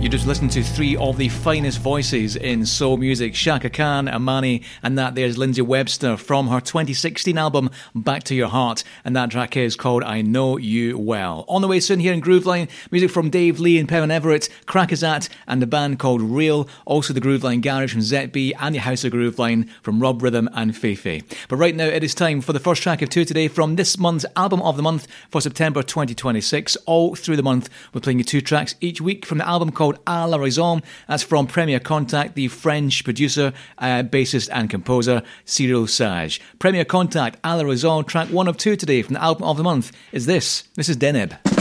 You just listened to three of the finest voices in soul music, Chaka Khan, Amani, and that there's Lindsay Webster from her 2016 album, Back to Your Heart, and that track is called I Know You Well. On the way soon here in Grooveline, music from Dave Lee and Pevan Everett, Crackazat, and the band called Real, also the Grooveline Garage from ZB, and the House of Grooveline from Rob Rhythm and Feifei. But right now it is time for the first track of two today from this month's Album of the Month for September 2026. All through the month, we're playing you two tracks each week from the album called À la Raison. That's from Premier Contact, the French producer, bassist and composer Cyril Sage. Premier Contact, À la Raison, track one of two today from the Album of the Month is this. This is Deneb.